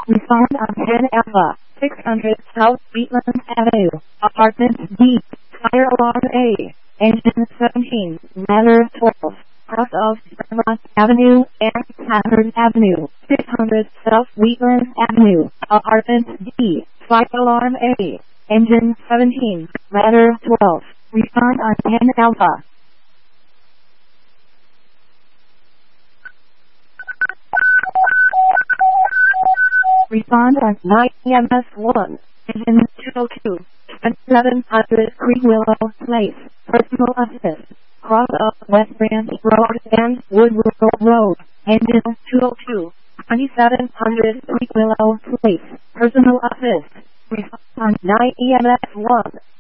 We found on 10 Alpha, 600 South Wheatland Avenue, Apartment D, Fire Alarm A, Engine 17, Ladder 12, cross of Vermont Avenue and Saturn Avenue, 600 South Wheatland Avenue, Apartment D, Fire Alarm A, Engine 17, Ladder 12, respond on 10 Alpha. Respond on 9 EMS 1, Engine 202, 1100 Creek Willow Place, Personal Assist, cross of West Branch Road and Woodrow Road, Engine 202, 2700 Creek Willow Place, Personal Assist, respond on 9 EMS 1.